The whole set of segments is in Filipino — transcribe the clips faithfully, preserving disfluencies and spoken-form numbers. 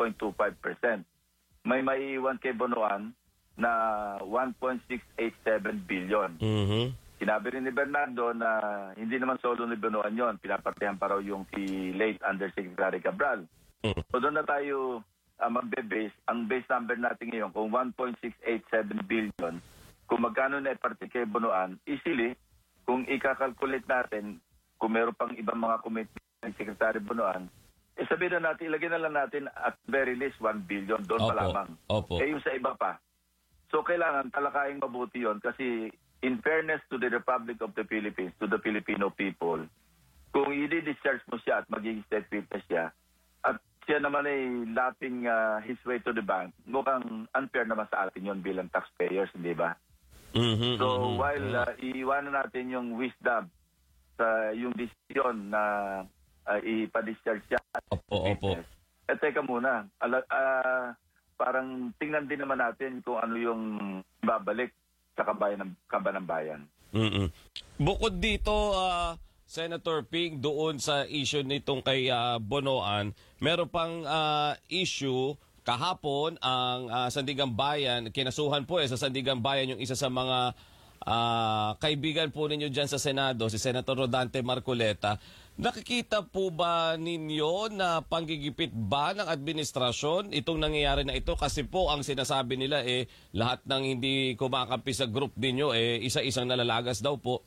point two five percent. May maiiwan kay Bonoan na one point six eight seven billion. Mhm. Sinabi rin ni Bernardo na hindi naman solo ni Bonoan yon, pinapartihan pa raw yung si late Undersecretary Cabral. Mm. So doon na tayo uh, magbe-base. Ang base number natin ngayon, kung one point six eight seven billion, kung magkano na iparte kay Bonoan, easily, kung ikakalculate natin, kung meron pang ibang mga committee ni Secretary Bonoan, eh sabihin na natin, ilagay na lang natin at very least one billion, doon pa Opo. lamang. Opo. Eh yung sa iba pa. So kailangan talakayin mabuti yon kasi in fairness to the Republic of the Philippines, to the Filipino people, kung i-discharge mo siya at magiging state witness siya, at siya naman ay lapping uh, his way to the bank, mukhang unfair naman sa atin yon bilang taxpayers, hindi ba? Mhm, So mhm, while mhm. uh, iiwanan natin yung wisdom sa yung decision na uh, ipa-discharge siya at Opo, opo. witness, eh teka muna, ala, uh, parang tingnan din naman natin kung ano yung babalik sa kabayan ng kaban ng bayan. Mm-mm. Bukod dito, ah, Senator Ping, doon sa issue nitong kay ah, Bonoan, meron pang ah, issue kahapon ang ah, Sandigang Bayan, kinasuhan po eh sa Sandigang Bayan yung isa sa mga ah, kaibigan po ninyo dyan sa Senado, si Senator Rodante Marcoleta. Nakikita po ba ninyo na panggigipit ba ng administrasyon itong nangyayari na ito? Kasi po ang sinasabi nila eh lahat ng hindi kumakampi sa group ninyo eh isa-isang nalalagas daw po.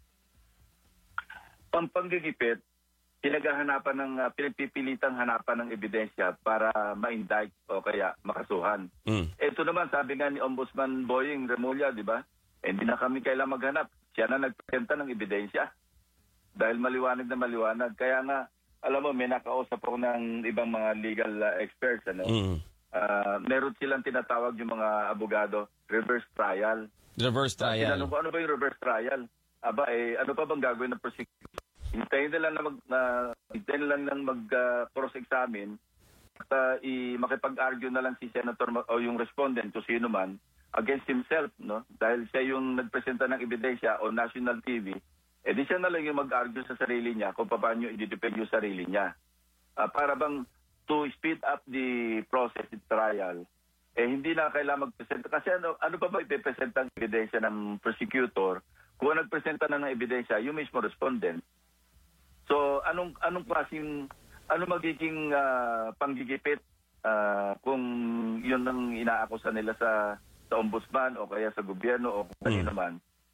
Pampanggigipit, pinaghahanapan ng uh, pinagpipilitang hanapan ng ebidensya para ma-indict o kaya makasuhan. Mm. Ito naman, sabi nga ni Ombudsman Boying Remulla, di ba? Eh, hindi na kami kailang maghanap. Siya na nagpresenta ng ebidensya. Dahil maliwanag na maliwanag. Kaya nga, alam mo, may nakausap ako ng ibang mga legal uh, experts. Ano? Mm. Uh, meron silang tinatawag yung mga abogado, reverse trial. Reverse trial. Tinanong ko, ano ba yung reverse trial? Aba, eh, ano pa bang gagawin ng prosecutor? Hintayin na lang na mag, na, hintayin na lang ng mag uh, cross-examine at uh, i, makipag-argue na lang si Senator o yung respondent o sino man against himself, no? Dahil siya yung nagpresenta ng ebidensya o national T V, eh di siya na lang yung mag-argue sa sarili niya kung paano i-defend yung sarili niya. Uh, para bang to speed up the process, the trial, eh hindi na kailangan magpresenta. Kasi ano, ano pa ba ipipresenta ang ebidensya ng prosecutor kung nagpresenta na ng ebidensya yung mismo respondent? So anong anong klaseng ano magiging uh, panggigipit uh, kung yun ang inaakusa nila sa sa ombudsman o kaya sa gobyerno o kung kanino man?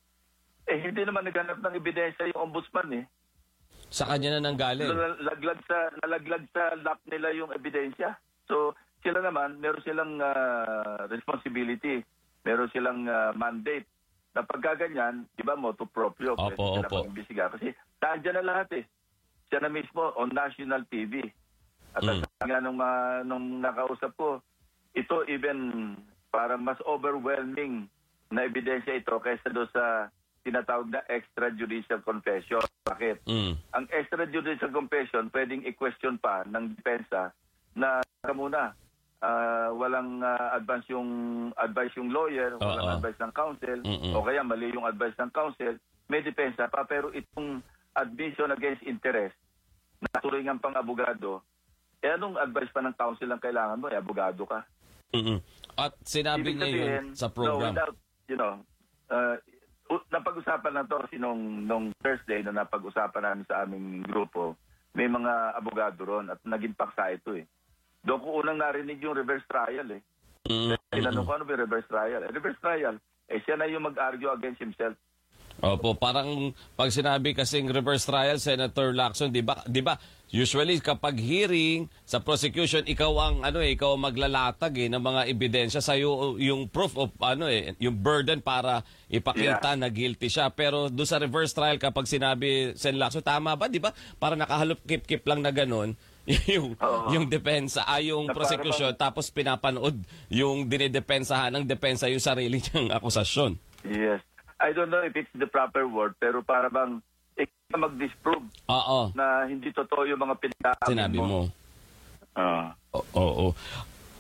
Eh hindi naman naghanap ng ebidensya yung ombudsman eh. Sa kanya na nanggaling. Nalaglag sa nalaglag sa lap nila yung ebidensya. So sila naman meron silang uh, responsibility, meron silang uh, mandate. Na pagkaganyan, di ba, motu proprio, Opo, sila opo. pag-imbestiga. Kasi saan na lahat eh. Siya na mismo on national T V. At Mm. mm. nga nung, uh, nung nakausap ko, ito even parang mas overwhelming na ebidensya ito kaysa doon sa tinatawag na extrajudicial confession. Bakit? Mm. Ang extrajudicial confession pwedeng i-question pa ng depensa na muna uh, walang uh, advance yung advice yung lawyer, walang Uh-oh. advice ng counsel, Mm-mm. o kaya mali yung advice ng counsel, may depensa pa. Pero itong admission against interest na turingan pang abogado, eh anong advice pa ng counsel ang kailangan mo? Eh, abogado ka. Mm-mm. At sinabi Ibig niya yun sabihin, sa no, program. without, you know, uh, u- napag-usapan na to kasi nung, nung Thursday na napag-usapan namin sa aming grupo, may mga abogado ron at naging paksa ito eh. Doon ko unang narinig yung reverse trial eh. Mm-mm. Tinanong ko ano ba yung reverse trial? Eh, reverse trial, eh siya na yung mag-argue against himself. Opo, parang pag sinabi kasing reverse trial, Senator Lacson, di ba, di ba, usually kapag hearing sa prosecution, ikaw ang ano eh, ikaw ang maglalatag eh ng mga ebidensya sa yung proof of ano eh, yung burden para ipakita Yeah. na guilty siya. Pero do sa reverse trial kapag sinabi Sen Lacson, tama ba, di ba? Para nakahalop kip-kip lang na ganun yung Oo. yung depensa ay yung Na para prosecution bang- tapos pinapanood yung dinidepensahan ng depensa yung sarili niyang akusasyon. Yes. I don't know if it's the proper word, pero para bang ikaw mag-disprove Oo. na hindi totoo yung mga pinagkakabi Sinabi mo. Ah. Oo. oo.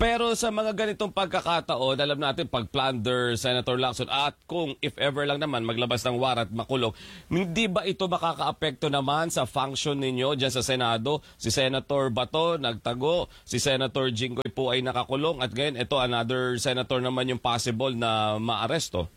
Pero sa mga ganitong pagkakataon, alam natin pag plunder Senator Lacson at kung if ever lang naman maglabas ng warrant, makulong, hindi ba ito makakaapekto naman sa function ninyo dyan sa Senado? Si Senator Bato nagtago, si Senator Jinggoy po ay nakakulong at ngayon ito another senator naman yung possible na maaresto.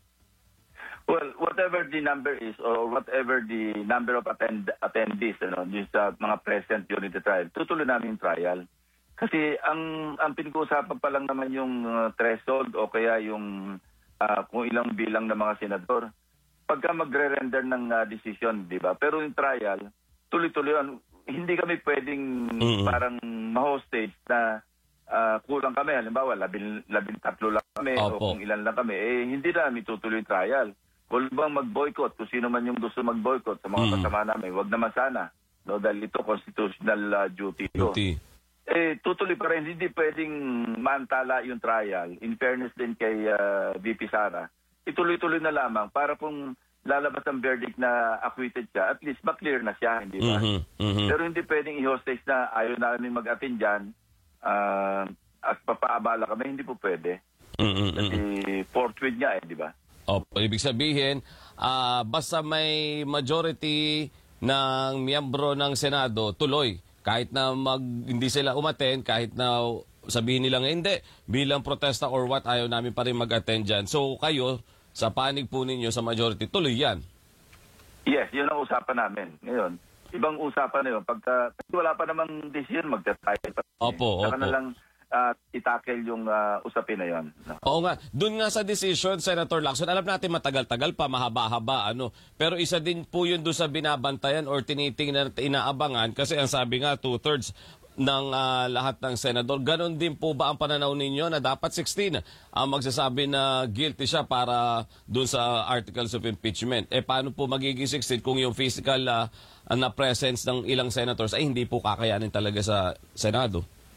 Well, whatever the number is or whatever the number of attend attendees ano, yung sa mga present during the trial, tutuloy namin yung trial. Kasi ang ang pinag-uusapan pa lang naman yung uh, threshold o kaya yung uh, kung ilang bilang ng mga senador. Pagka magre-render ng uh, decision, di ba? Pero yung trial, tuloy-tuloy yun. Hindi kami pwedeng mm-hmm. parang ma-hostage na uh, kulang kami. Halimbawa, labing, labing tatlo lang kami Opo. o kung ilan lang kami. Eh, hindi namin tutuloy yung trial. Kung bang mag-boycott, kung sino man yung gusto mag-boycott sa mga mm. kasama namin, wag naman sana. No, dahil ito constitutional uh, duty. duty. Eh, tutuloy pa rin. Hindi pwedeng mantala yung trial. In fairness din kay uh, V P Sara, ituloy-tuloy na lamang para kung lalabas ang verdict na acquitted siya, at least ma-clear na siya, hindi ba? Mm-hmm. Mm-hmm. Pero hindi pwedeng i-hostage na ayaw namin mag-attend dyan uh, at papaabala kami. Hindi po pwede. Mm-hmm. Kasi forthwith niya eh, di ba? Opo, ibig sabihin, uh, basta may majority ng miyembro ng Senado, tuloy. Kahit na mag, hindi sila umattend, kahit na sabihin nilang hindi, bilang protesta or what, ayaw namin pa rin mag-attend dyan. So kayo, sa panig po ninyo sa majority, tuloy yan. Yes, yun ang usapan namin. Ngayon, ibang usapan na yun. Pagka wala pa namang decision, magta-try pa. Opo, Saka opo. na lang at uh, itakel yung uh, usapin na yon. No? Oo nga. Doon nga sa decision, Senator Lacson, alam natin matagal-tagal pa, mahaba-haba, ano. Pero isa din po yun doon sa binabantayan or tinitingnan at inaabangan kasi ang sabi nga, two-thirds ng uh, lahat ng senador. Ganon din po ba ang pananaw ninyo na dapat sixteen ang magsasabi na guilty siya para doon sa articles of impeachment? Eh paano po magiging sixteen kung yung physical uh, na presence ng ilang senators ay hindi po kakayanin talaga sa Senado?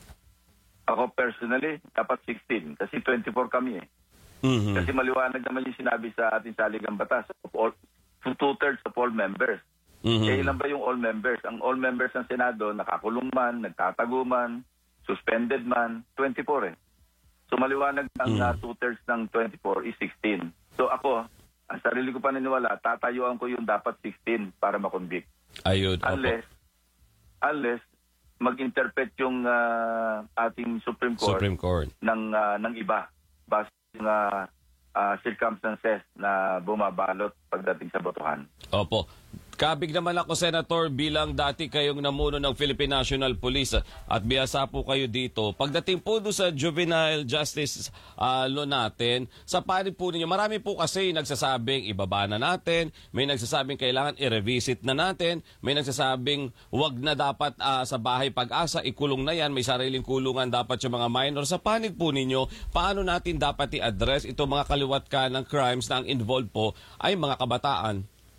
Ako personally, dapat sixteen. Kasi twenty-four kami eh. Mm-hmm. Kasi maliwanag naman yung sinabi sa ating saligang batas. Two-thirds of all members. Mm-hmm. Eh, ilan ba yung all members? Ang all members ng Senado, nakakulong man, nagtatago man, suspended man, twenty-four eh. So maliwanag ang mm-hmm. uh, two-thirds ng twenty-four is sixteen. So ako, ang sarili ko paniniwala, tatayuan ko yung dapat sixteen para makonvict. Ayun. Unless, unless, mag-interpret yung uh, ating Supreme Court, Supreme Court. ng uh, ng iba base sa uh, uh, circumstances na bumabalot pagdating sa botohan. Opo. Kabig naman ako, Senator, bilang dati kayong namuno ng Philippine National Police at biyasa po kayo dito. Pagdating po doon sa juvenile justice uh, law natin, sa panig po ninyo, marami po kasi nagsasabing ibaba na natin, may nagsasabing kailangan i-revisit na natin, may nagsasabing wag na dapat uh, sa bahay pag-asa, ikulong na yan, may sariling kulungan dapat yung mga minor. Sa panig po ninyo, paano natin dapat i-address itong mga kaliwat ka ng crimes na ang involved po ay mga kabataan?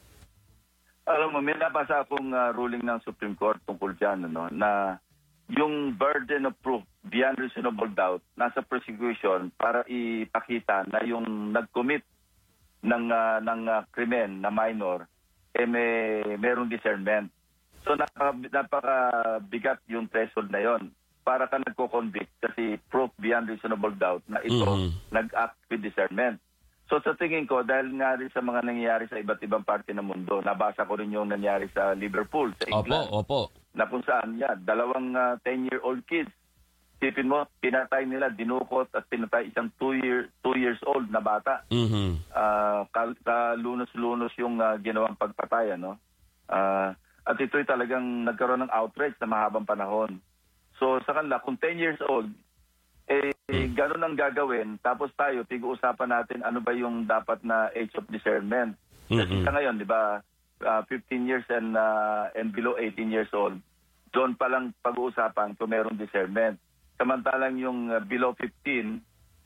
Alam mo, may nabasa akong uh, ruling ng Supreme Court tungkol dyan, ano, na yung burden of proof beyond reasonable doubt nasa prosecution para ipakita na yung nag-commit ng, uh, ng uh, krimen na minor, eh may merong discernment. So napaka, napakabigat yung threshold na yon para ka nagko-convict kasi proof beyond reasonable doubt na ito mm-hmm. nag-act with discernment. So sa tingin ko, dahil nga rin sa mga nangyayari sa iba't ibang parte ng mundo, nabasa ko rin yung nangyari sa Liverpool, sa England. Opo, opo. Na kung saan yan, dalawang uh, ten-year-old kids. Tipin mo, pinatay nila, dinukot at pinatay isang two, year, two years old na bata. Mm-hmm. Uh, kalunos-lunos yung uh, ginawang pagpatay, no? Uh, at ito'y talagang nagkaroon ng outrage na mahabang panahon. So sa kanila, kung ten years old, eh, gano'n ang gagawin, tapos tayo, tig-uusapan natin ano ba yung dapat na age of discernment. Kasi mm-hmm. sa ngayon, di ba, uh, fifteen years and uh, and below eighteen years old, doon pa lang pag-uusapan kung merong discernment. Samantalang yung uh, below fifteen,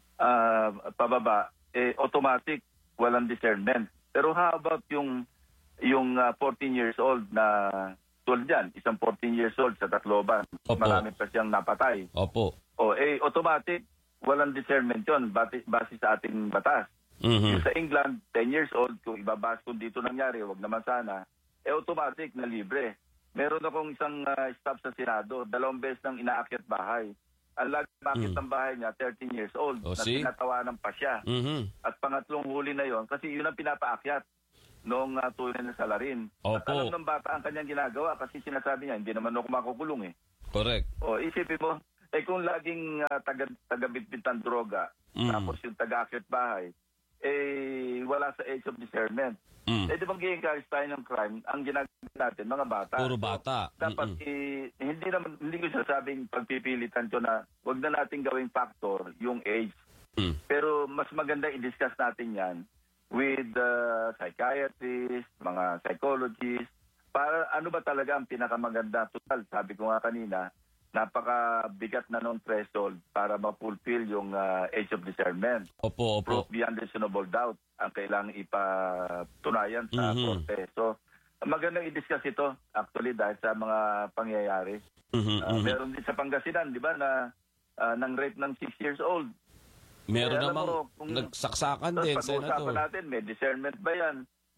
uh, pababa, eh, automatic, walang discernment. Pero how about yung, yung uh, fourteen years old na tulad dyan, isang fourteen years old sa Tacloban, marami pa siyang napatay. Opo. O, eh, automatic, walang discernment yun, base, base sa ating batas. Mm-hmm. Yung sa England, ten years old, kung ibabas kung dito nangyari, wag naman sana, eh, automatic na libre. Meron akong isang uh, staff sa Senado, dalawang beses nang inaakyat bahay. ang laging ng bahay niya, thirteen years old, Oh, na see? tinatawanan pa siya. Mhm. At pangatlong huli na yon kasi yun ang pinapaakyat noong uh, tunay na salarin. At Opo. alam ng bata ang kanyang ginagawa kasi sinasabi niya, hindi naman ako makukulong eh. Correct. O isipin mo, eh kung laging uh, taga, taga-bitbit ng droga, Mm. tapos yung taga-akyat bahay, eh wala sa age of discernment. Mm. Eh di bang i-encourage tayo ng crime, ang ginagawa natin, mga bata. Puro bata. So, dapat Mm-mm. i- hindi naman, hindi ko sasabing pagpipilitan ko na wag na natin gawing factor yung age. Mm. Pero mas maganda i-discuss natin yan with uh, psychiatrists, mga psychologists, para ano ba talaga ang pinakamaganda. Total, sabi ko nga kanina, napakabigat na nung threshold para ma-fulfill yung uh, age of discernment. Opo, opo. Proof beyond reasonable doubt ang kailangang ipatunayan sa Mhm. korte. So, magandang i-discuss ito actually dahil sa mga pangyayari. Mhm, Uh, mhm. Meron din sa Pangasinan, di ba, na uh, ng rape ng six years old. Meron Eh, alam namang mo, kung- nagsaksakan Tapos din, pag-uusapan Senator. natin, may discernment ba yan?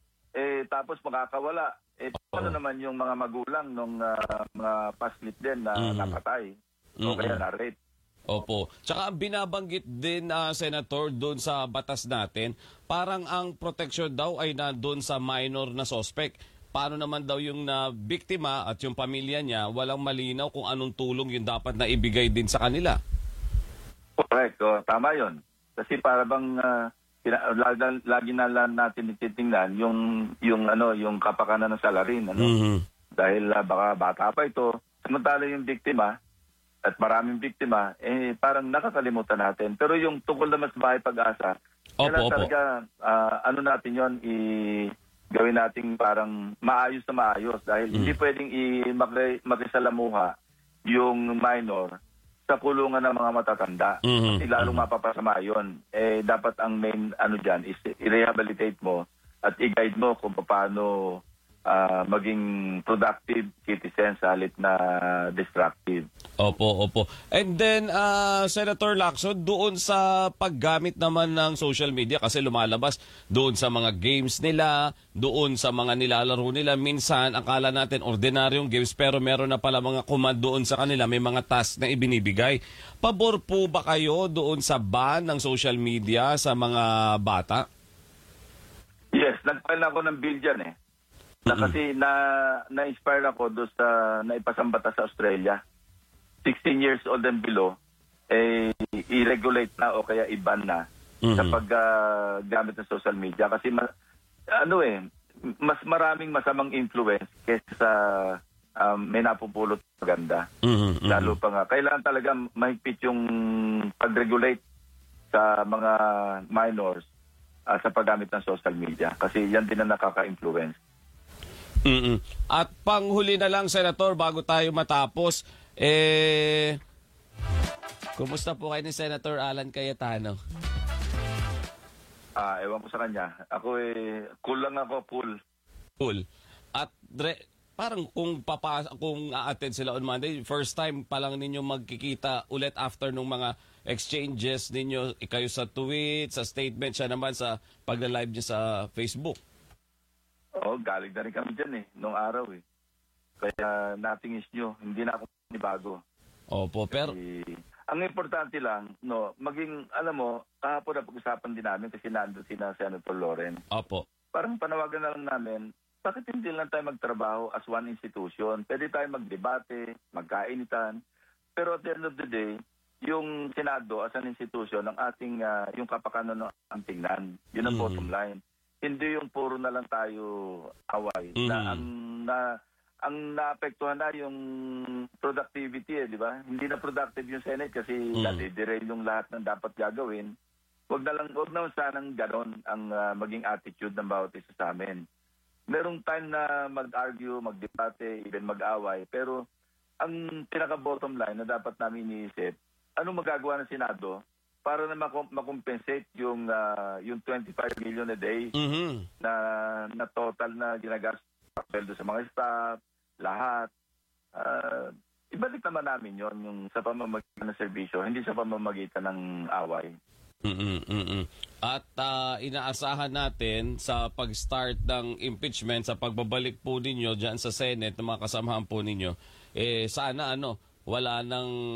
Eh, tapos makakawala. Eh, paano Oo. naman yung mga magulang nung uh, mga paslit din na Mhm. napatay? O Mhm. kaya na-rape? Opo. Tsaka ang binabanggit din, ah, Senator, doon sa batas natin, parang ang protection daw ay nandun sa minor na suspect. Paano naman daw yung na biktima at yung pamilya niya, walang malinaw kung anong tulong yung dapat na ibigay din sa kanila. Correct. O, tama yon. Kasi para bang uh, pina- lagi, lagi na lang natin ititingnan yung yung ano yung kapakanan ng salarin, ano? Mhm. Dahil uh, baka bata pa ito. Samantala yung biktima at maraming biktima, eh parang nakakalimutan natin. Pero yung tungkol na mas bahay pag-asa, Opo, kailangan opo. talaga ah, ano natin yon i gawin nating parang maayos na maayos dahil Mm. hindi pwedeng i maki- makisalamuha yung minor sa kulungan ng mga matatanda. Mhm. Kasi lalong mapapasama yun. Eh, dapat ang main ano dyan is i-rehabilitate mo at i-guide mo kung paano ah, maging productive citizen sa halip na destructive. Opo, opo. And then, ah, Senator Lacson, doon sa paggamit naman ng social media, kasi lumalabas doon sa mga games nila, doon sa mga nilalaro nila, minsan akala natin ordinaryong games, pero meron na pala mga command doon sa kanila, may mga task na ibinibigay. Pabor po ba kayo doon sa ban ng social media sa mga bata? Yes, nag-file ako ng bill dyan eh. Na kasi na, na-inspire ako doon sa naipasambata sa Australia. sixteen years old and below, eh, i-regulate na o kaya i-ban na Mhm. sa paggamit ng social media. Kasi ma- ano eh, mas maraming masamang influence kaysa sa um, may napupulot na maganda. Mhm, mhm. Lalo pa nga, kailangan talaga mahigpit yung pag-regulate sa mga minors ah, sa paggamit ng social media. Kasi yan din ang nakaka-influence. Mm-mm. At panghuli na lang, Senator, bago tayo matapos, eh, kumusta po kayo ni Senator Alan Cayetano? Ah, ewan ko sa kanya. Ako eh, cool lang ako, cool. Cool. At re, parang kung papa, kung a-attend sila on Monday, first time pa lang ninyo magkikita ulit after nung mga exchanges ninyo, kayo sa tweet, sa statement, siya naman sa pagla-live niya sa Facebook. Oo, galing na rin kami dyan eh, nung araw eh. Kaya nothing is new. Hindi na ako nibago. Opo, pero Eh, ang importante lang, no, maging, alam mo, kahapon na pag-usapan din namin kasi nandun si na Senator Loren. opo. Parang panawagan na lang namin, bakit hindi lang tayo magtrabaho as one institution? Pwede tayo magdebate, magkainitan. Pero at the end of the day, yung Senado as an institution, ang ating, ah, yung kapakanan ng ang tingnan. Yun ang Mhm. bottom line. Hindi yung puro na lang tayo away. Mhm. Na ang na ang naapektuhan na yung productivity eh, di ba? Hindi na productive yung Senate kasi Mhm. nade-derail yung lahat ng dapat gagawin. Wag na lang, wag naman sanang ganon ang ah, maging attitude ng bawat isa sa amin. Merong time na mag-argue, mag-debate, even mag-away, pero ang pinaka-bottom line na dapat namin iniisip, ano magagawa ng Senado para na makom- makompensate yung ah, yung twenty-five million a day Mhm. na na total na ginagastos sa sweldo sa mga staff, lahat. Ah, ibalik naman namin yon yung sa pamamagitan ng serbisyo, hindi sa pamamagitan ng away. Mm-mm, mm-mm. At ah, inaasahan natin sa pag-start ng impeachment, sa pagbabalik po ninyo dyan sa Senate, ng mga kasamahan po ninyo, eh sana ano, wala nang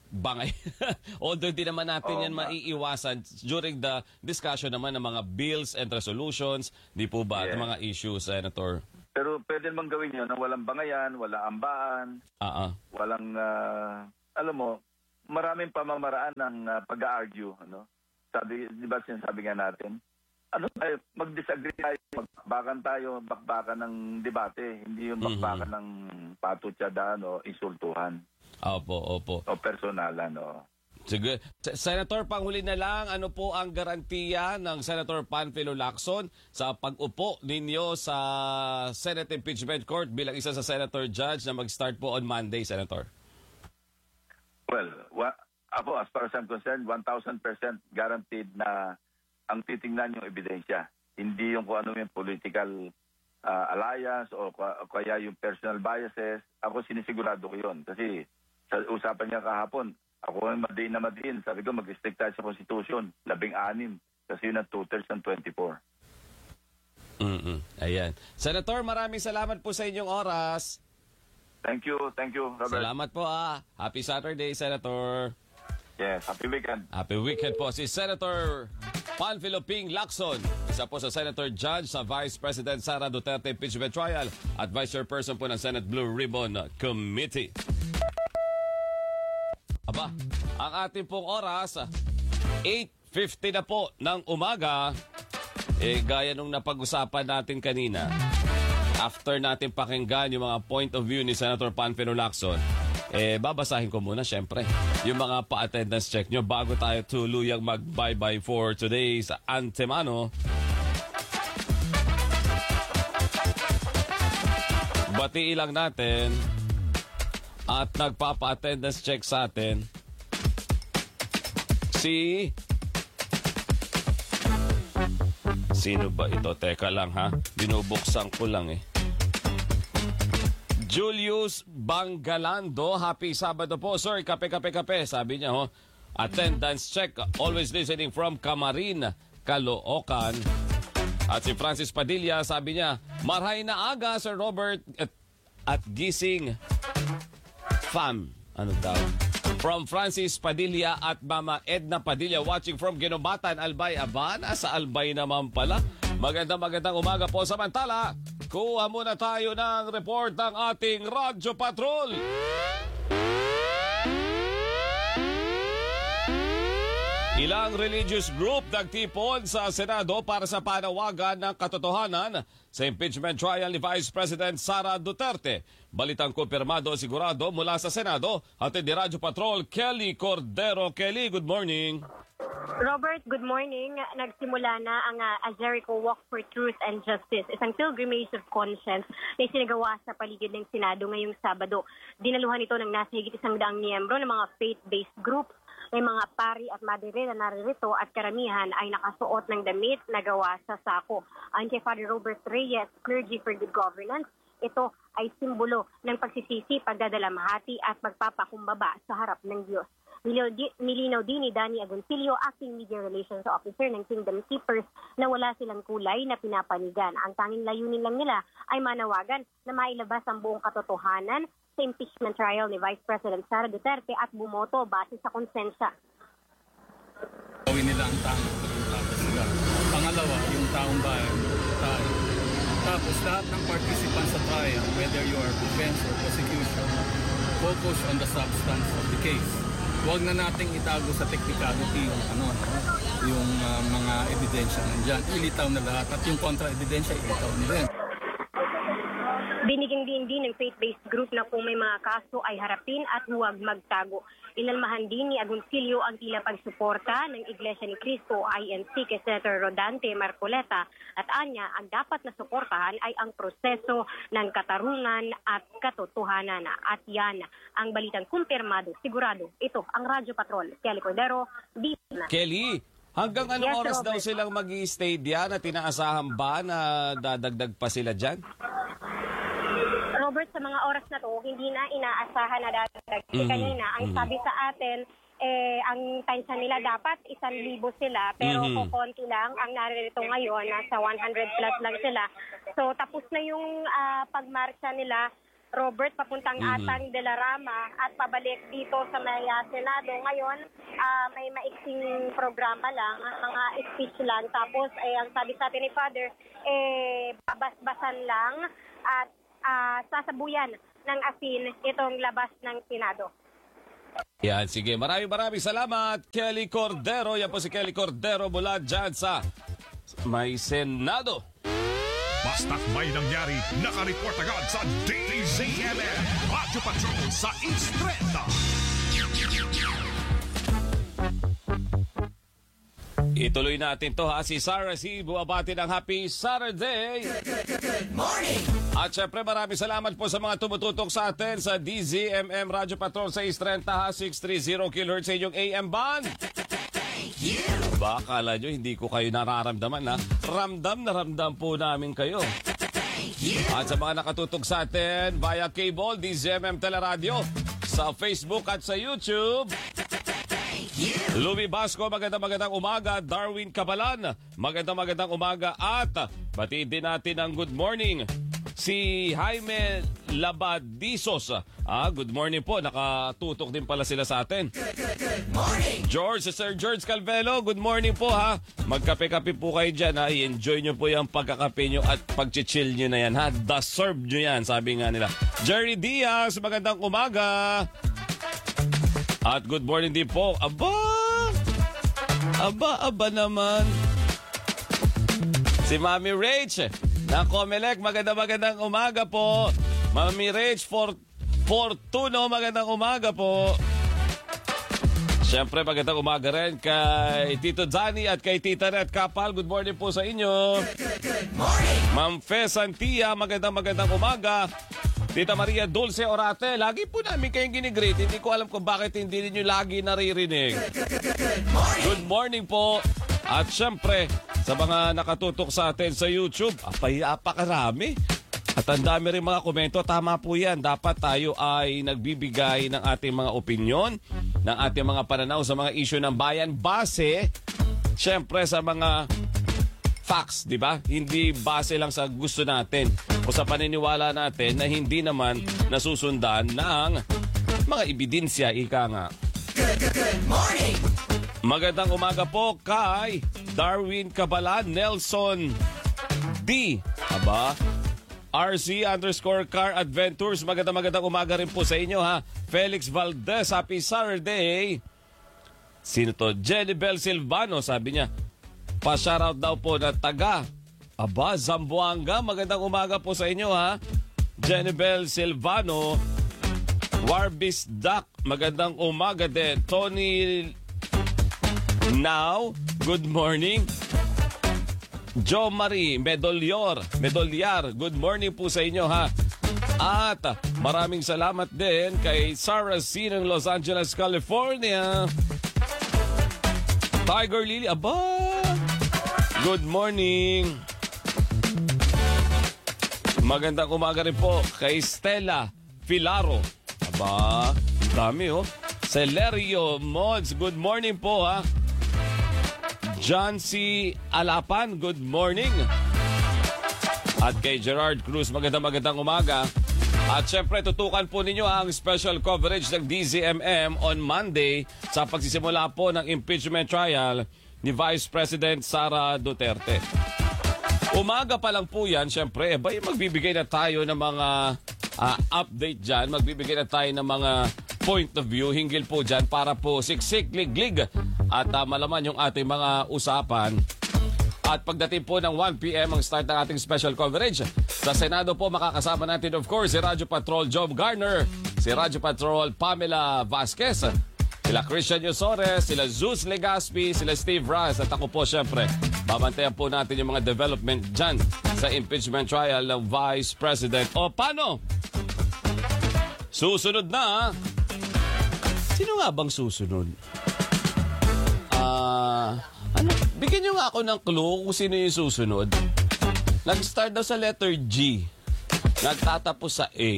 bangay. Although di naman natin Oo yan nga. maiiwasan during the discussion naman ng mga bills and resolutions, di po ba, Yes. ng mga issues, Senator? Pero pwede naman gawin yun na walang bangayan, walang ambaan, Ah, ah. walang, ah, alam mo, maraming pamamaraan ng ah, pag-argue. Ano? Sabi, di ba sinasabi nga natin, ano tayo, mag-disagree tayo, magbakbakan tayo, bakbakan ng debate, hindi yung bakbakan ng patutsyadan o insultuhan Opo, opo. o personalan. O. Sige. Se- Senator, panghuli na lang, ano po ang garantiya ng Senator Panfilo Lacson sa pag-upo ninyo sa Senate Impeachment Court bilang isa sa Senator Judge na mag-start po on Monday, Senator? Well, wa, ako, as far as I'm concerned, one thousand percent guaranteed na ang titingnan yung ebidensya. Hindi yung kung ano yung political ah, alliance o, ka- o kaya yung personal biases. Ako sinisigurado ko yun. Kasi sa usapan niya kahapon, ako ang madiin na madiin. Sabi ko, mag-stick tayo sa Constitution. Labing-anim. Kasi yun ang two-thirds ng twenty-four. Mm-mm. Ayan. Senator, maraming salamat po sa inyong oras. Thank you. Thank you, Robert. Salamat po ah. Happy Saturday, Senator. Yes. Happy weekend. Happy weekend po si Senator Panfilo Ping Lacson, isa po sa Senator Judge sa Vice President Sara Duterte Impeachment Trial at Vice Chairperson po ng Senate Blue Ribbon Committee. Aba, ang ating pong oras, eight fifty na po ng umaga. Eh, gaya nung napag-usapan natin kanina, after natin pakinggan yung mga point of view ni Senator Panfilo Lacson, eh, babasahin ko muna, syempre, yung mga pa-attendance check nyo bago tayo tuluyang mag-bye-bye for today's Antemano. Batiin lang natin at nagpapa-attendance check sa atin si... Sino ba ito? Teka lang ha. Binubuksan ko lang eh. Julius Bangalando, happy Sabado po. Sir, kape, kape, kape. Sabi niya ho. Attendance check. Always listening from Camarin, Caloocan. At si Francis Padilla, sabi niya, marhay na aga, Sir Robert. At, at gising. Fam. Ano daw? From Francis Padilla at Mama Edna Padilla watching from Ginobatan, Albay. Aba, nasa Albay naman pala. Magandang magandang umaga po. Samantala, kuha muna tayo ng report ng ating Radyo Patrol. Ilang religious group nagtipon sa Senado para sa panawagan ng katotohanan sa impeachment trial ni Vice President Sara Duterte. Balitang kumpirmado sigurado mula sa Senado. Hatid ni Radyo Patrol, Kelly Cordero. Kelly, good morning. Robert, good morning. Nagsimula na ang uh, Jericho Walk for Truth and Justice, isang pilgrimage of conscience na isinagawa sa paligid ng Senado ngayong Sabado. Dinaluhan ito ng nasa higit isang daang miyembro ng mga faith-based groups. May mga pari at madre na naririto at karamihan ay nakasuot ng damit na gawa sa sako. Ayon kay Father Robert Reyes, Clergy for Good Governance, ito ay simbolo ng pagsisisi, pagdadalamhati at magpapakumbaba sa harap ng Diyos. Nilinaw din ni Danny Agoncillo, Acting Media Relations Officer ng Kingdom Keepers, na wala silang kulay na pinapanigan. Ang tanging layunin lang nila ay manawagan na mailabas ang buong katotohanan sa impeachment trial ni Vice President Sara Duterte at bumoto base sa konsensya. Gawin nila ang tama para sila. Pangalawa, yung taong bayan, tayo. Tapos lahat ng participants sa trial, whether you are defense or prosecution, focus on the substance of the case. Huwag na nating itago sa technicality yung ano, yung uh, mga ebidensya nandiyan. Ilitaw na lahat at yung kontra-ebidensya ilitaw na rin. Biniging din din ng faith-based group na kung may mga kaso ay harapin at huwag magtago. Inalmahan din ni Agoncillo ang tila pagsuporta ng Iglesia ni Cristo I N C kay Senator Rodante Marcoleta at anya ang dapat na suportahan ay ang proseso ng katarungan at katotohanan. At yan ang balitang kumpirmado, sigurado. Ito ang Radyo Patrol. Kelly Cordero, B P M. Kelly, hanggang anong Yes, oras Robert. daw silang mag-i-stay diyan at tinaasahan ba na dadagdag pa sila dyan? Robert, sa mga oras na to, hindi na inaasahan na dadadag. Kasi Mhm. kanina, ang Mhm. sabi sa atin, eh, ang tansya nila dapat isang libo sila, pero Mhm. kukonti lang ang naririto ngayon, nasa one hundred plus lang sila. So, tapos na yung ah, pagmarsya nila Robert, papuntang Mhm. Atang de la Rama at pabalik dito sa may ah, Senado. Ngayon, ah, may maiksing programa lang, ah, mga speech lang. Tapos, eh, ang sabi sa atin ni Father, eh, babas-basan lang at ah, sasabuyan ng asin itong labas ng Senado. Yan, sige. Maraming maraming salamat, Kelly Cordero. Yan po si Kelly Cordero mula dyan sa may Senado. Basta't may nangyari, nakareport agad sa D Z M M Radio Patrol sa East Trenta. Ituloy natin to ha. Si Sarah C. buwabati ng Happy Saturday. Good morning! At syempre maraming salamat po sa mga tumututok sa atin sa D Z M M Radio Patrol sa East Trenta ha. six thirty kilohertz sa inyong A M band. Thank you! Ba, akala nyo hindi ko kayo nararamdaman ha. Ramdam na ramdam po namin kayo. Thank you! At sa mga nakatutok sa atin via cable, D Z M M Teleradio, sa Facebook at sa YouTube. Lumi Basco, magandang magandang umaga. Darwin Cabalan, magandang magandang umaga. At batiin din natin ang good morning si Jaime Labadisos. Ah, good morning po. Nakatutok din pala sila sa atin. Good morning. George, Sir George Calvelo, good morning po ha. Magkape-kape po kayo dyan ha. I-enjoy nyo po yung pagkakape nyo at pag-chill nyo na yan ha. Deserve nyo yan, sabi nga nila. Jerry Diaz, magandang umaga. At good morning din po. Aba! Aba, aba naman. Si Mami Rach ng Comelec, magandang magandang umaga po. Mami Rach for Fortuno, magandang umaga po. Siyempre, magandang umaga rin kay Tito Johnny at kay Tita Red Kapal. Good morning po sa inyo. Good morning. Ma'am Fe Santia, magandang magandang umaga. Tita Maria Dulce Orate, lagi po namin kayong ginigrate. Hindi ko alam kung bakit hindi niyo lagi naririnig. Good morning. Good morning po. At syempre, sa mga nakatutok sa atin sa YouTube, apay apakarami. At ang dami rin mga komento. Tama po yan. Dapat tayo ay nagbibigay ng ating mga opinyon, ng ating mga pananaw sa mga issue ng bayan base, syempre sa mga facts, di ba? Hindi base lang sa gusto natin o sa paniniwala natin na hindi naman nasusundan ng mga ebidensya, ika nga. Good, good morning! Magandang umaga po kay Darwin Cabalan, Nelson D. Aba, R C underscore car adventures. Magandang magandang umaga rin po sa inyo ha. Felix Valdez, happy Saturday. Sino to? Jenny Bell Silvano, sabi niya. Pa-shoutout daw po na taga Aba, Zamboanga. Magandang umaga po sa inyo ha. Jenibel Silvano, Warbis Duck. Magandang umaga din. Tony Now, good morning. Jo Marie Medolior, Medolyar, good morning po sa inyo ha. At maraming salamat din kay Sarah C. ng Los Angeles, California. Tiger Lily, aba, good morning. Magandang umaga rin po kay Stella Filaro. Aba, dami oh. Celerio Mods, good morning po ha. John C. Alapan, good morning. At kay Gerard Cruz, magandang magandang umaga. At syempre, tutukan po ninyo ang special coverage ng D Z M M on Monday sa pagsisimula po ng impeachment trial ni Vice President Sara Duterte. Umaga pa lang po yan, syempre, eh, ba, magbibigay na tayo ng mga uh, update dyan. Magbibigay na tayo ng mga point of view hinggil po dyan para po siksik, liglig at uh, malaman yung ating mga usapan. At pagdating po ng one p.m. ang start ng ating special coverage. Sa Senado po makakasama natin of course si Radyo Patrol Job Garner, si Radyo Patrol Pamela Vasquez, sila Christian Yosores, sila Zeus Legaspi, sila Steve Raz at ako po syempre. Babantayan po natin yung mga development dyan sa impeachment trial ng Vice President. O paano? Susunod na. Sino nga bang susunod? Ah... Uh, Ano? Bigyan nyo nga ako ng clue kung sino yung susunod. Nag-start daw sa letter G. Nagtatapos sa A.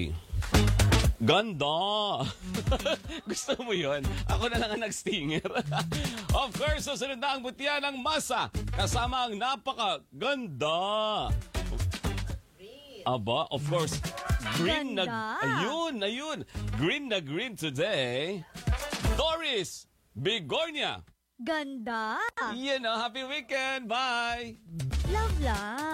Ganda! Gusto mo yun? Ako na lang ang nag-stinger. Of course, susunod na ang butihan ng masa. Kasama ang napaka-ganda. Aba, of course. Green Ganda. na, ayun, ayun. Green na green today. Doris Bigornia. Ganda. Yan ang happy weekend. Bye. Love lang.